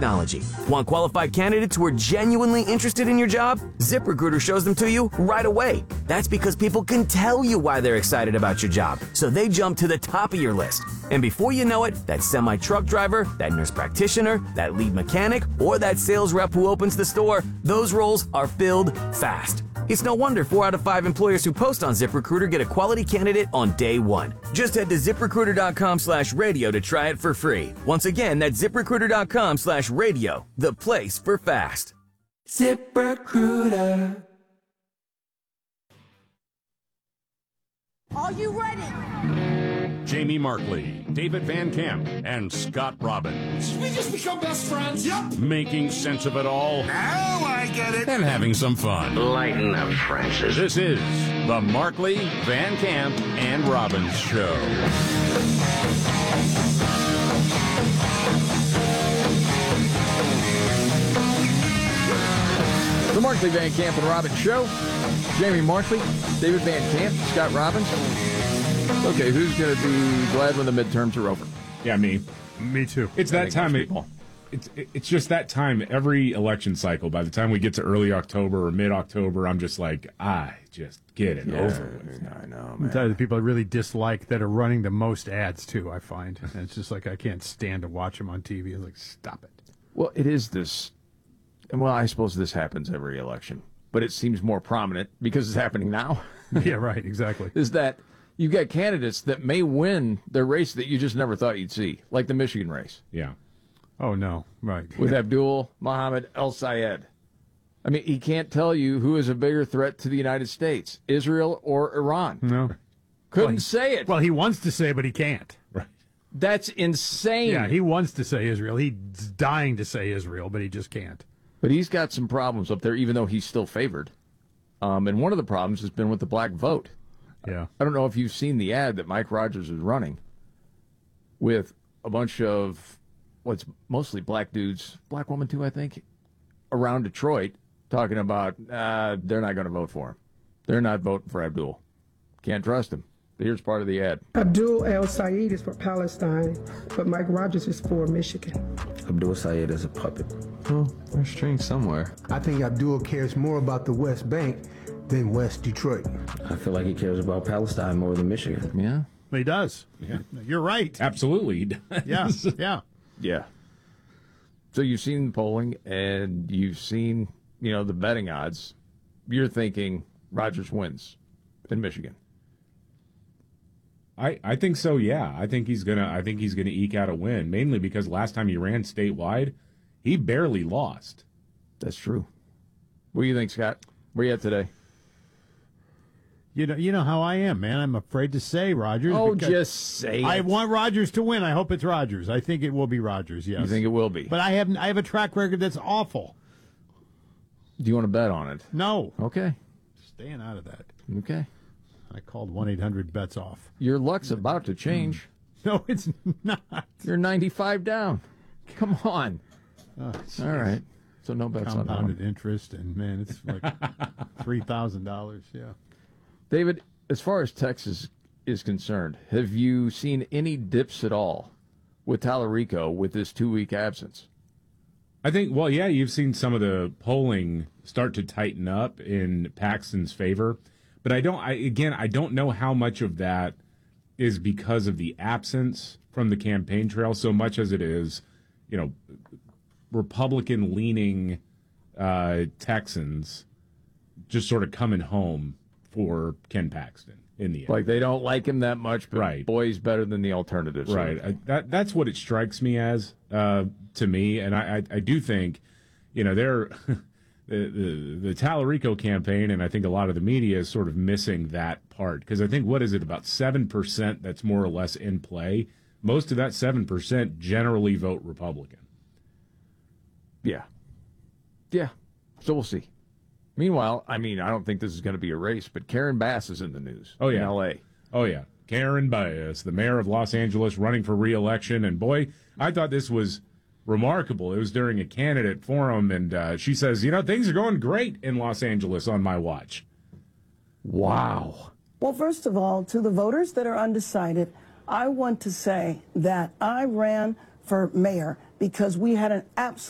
technology. Want qualified candidates who are genuinely interested in your job? ZipRecruiter shows them to you right away. That's because people can tell you why they're excited about your job, so they jump to the top of your list. And before you know it, that semi-truck driver, that nurse practitioner, that lead mechanic, or that sales rep who opens the store, those roles are filled fast. It's no wonder 4 out of 5 employers who post on ZipRecruiter get a quality candidate on day one. Just head to ZipRecruiter.com/radio to try it for free. Once again, that's ZipRecruiter.com/radio, the place for fast. ZipRecruiter. Are you ready? Jamie Markley, David Van Camp, and Scott Robbins. We just become best friends. Yep. Making sense of it all. Now I get it. And having some fun. Lighten up, Francis. This is the Markley, Van Camp, and Robbins Show. The Markley, Van Camp, and Robbins Show. Jamie Markley, David Van Camp, Scott Robbins. Okay, who's going to be glad when the midterms are over? Yeah, me. Me too. It's that time. It's just that time every election cycle. By the time we get to early October or mid-October, I'm just like, just get it over with. I know, man. I'm telling you, the people I really dislike that are running the most ads, too, I find. And it's just like I can't stand to watch them on TV. It's like, stop it. Well, it is this. Well, I suppose this happens every election, but it seems more prominent because it's happening now. Yeah, right, exactly. Is that you've got candidates that may win the race that you just never thought you'd see, like the Michigan race. Yeah. Oh, no, right. With Abdul Mohammed El Sayed. I mean, he can't tell you who is a bigger threat to the United States, Israel or Iran. No. Couldn't say it. Well, he wants to say, but he can't. Right. That's insane. Yeah, he wants to say Israel. He's dying to say Israel, but he just can't. But he's got some problems up there, even though he's still favored. And one of the problems has been with the black vote. Yeah. I don't know if you've seen the ad that Mike Rogers is running with a bunch of what's mostly black dudes, black woman too, I think, around Detroit, talking about they're not going to vote for him. They're not voting for Abdul. Can't trust him. Here's part of the ad. Abdul El Sayed is for Palestine, but Mike Rogers is for Michigan. Abdul Sayed is a puppet. Oh, there's strings somewhere. I think Abdul cares more about the West Bank than West Detroit. I feel like he cares about Palestine more than Michigan. Yeah. He does. Yeah. You're right. Absolutely, he does. Yeah, yeah. Yeah. So you've seen the polling, and you've seen, the betting odds. You're thinking Rogers wins in Michigan. I think so. Yeah, I think he's gonna eke out a win, mainly because last time he ran statewide, he barely lost. That's true. What do you think, Scott? Where you at today? You know how I am, man. I'm afraid to say Rogers. Oh, just say it. I want Rogers to win. I hope it's Rogers. I think it will be Rogers. Yes. You think it will be? But I have a track record that's awful. Do you want to bet on it? No. Okay. Staying out of that. Okay. I called 1-800-BETS off. Your luck's about to change. No, it's not. You're 95 down. Come on. Oh, all right. So no bets on that. Compounded interest, and man, it's like $3,000. Yeah. David, as far as Texas is concerned, have you seen any dips at all with Tallarico with this 2-week absence? I think, well, yeah, you've seen some of the polling start to tighten up in Paxton's favor. But I don't know how much of that is because of the absence from the campaign trail so much as it is, Republican-leaning Texans just sort of coming home for Ken Paxton in the end. Like they don't like him that much, but right. Boy, he's better than the alternatives. Right. That's what it strikes me as to me. And I do think, they're... The Tallarico campaign, and I think a lot of the media is sort of missing that part. Because I think, what is it, about 7% that's more or less in play? Most of that 7% generally vote Republican. Yeah. Yeah. So we'll see. Meanwhile, I don't think this is going to be a race, but Karen Bass is in the news. Oh, yeah. In L.A. Oh, yeah. Karen Bass, the mayor of Los Angeles, running for re-election. And, boy, I thought this was remarkable. It was during a candidate forum, and she says, things are going great in Los Angeles on my watch. Wow. Well, first of all, to the voters that are undecided, I want to say that I ran for mayor because we had an absolute